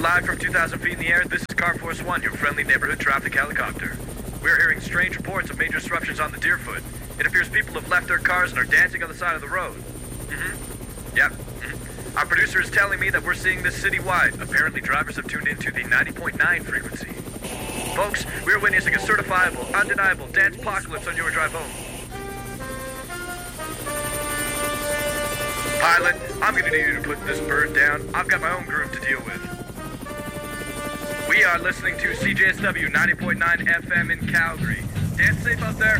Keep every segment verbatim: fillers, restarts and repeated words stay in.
Live from two thousand feet in the air, this is Car Force One, your friendly neighborhood traffic helicopter. We're hearing strange reports of major disruptions on the Deerfoot. It appears people have left their cars and are dancing on the side of the road. Mm-hmm. Yep. Mm-hmm. Our producer is telling me that we're seeing this citywide. Apparently drivers have tuned into the ninety point nine frequency. Folks, we're witnessing a certifiable, undeniable dance apocalypse on your drive home. Pilot, I'm gonna need you to put this bird down. I've got my own groove to deal with. We are listening to C J S W ninety point nine F M in Calgary. Dance safe out there.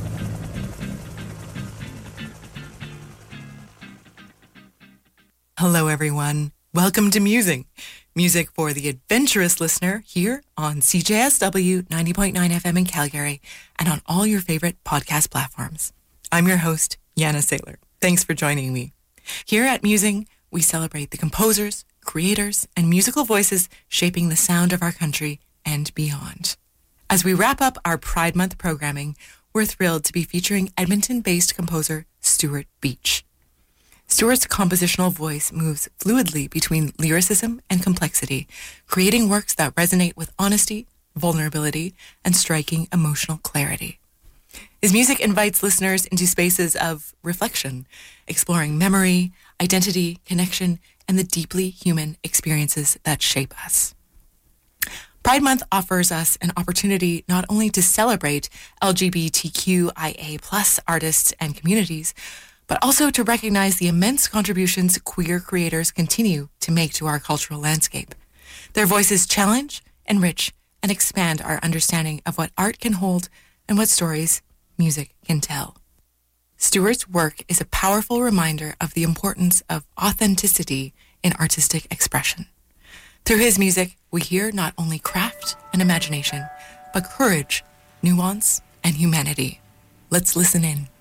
Hello, everyone. Welcome to Musing, music for the adventurous listener here on C J S W ninety point nine F M in Calgary and on all your favorite podcast platforms. I'm your host, Yana Saylor. Thanks for joining me. Here at Musing, we celebrate the composers, creators, and musical voices shaping the sound of our country and beyond. As we wrap up our Pride Month programming, we're thrilled to be featuring Edmonton-based composer Stuart Beach. Stuart's compositional voice moves fluidly between lyricism and complexity, creating works that resonate with honesty, vulnerability, and striking emotional clarity. His music invites listeners into spaces of reflection, exploring memory, identity, connection, and the deeply human experiences that shape us. Pride Month offers us an opportunity not only to celebrate L G B T Q I A plus artists and communities, but also to recognize the immense contributions queer creators continue to make to our cultural landscape. Their voices challenge, enrich, and expand our understanding of what art can hold and what stories music can tell. Stuart's work is a powerful reminder of the importance of authenticity in artistic expression. Through his music, we hear not only craft and imagination, but courage, nuance, and humanity. Let's listen in.